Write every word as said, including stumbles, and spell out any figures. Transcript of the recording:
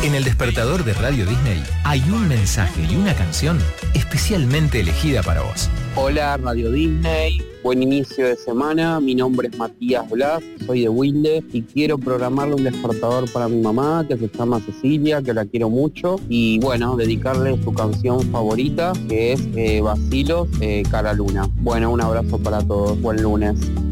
En el despertador de Radio Disney hay un mensaje y una canción especialmente elegida para vos. Hola Radio Disney, buen inicio de semana, mi nombre es Matías Blas, soy de Wilde y quiero programarle un despertador para mi mamá que se llama Cecilia, que la quiero mucho, y bueno, dedicarle su canción favorita que es eh, Vacilos, eh, Cara Luna. Bueno, un abrazo para todos, buen lunes.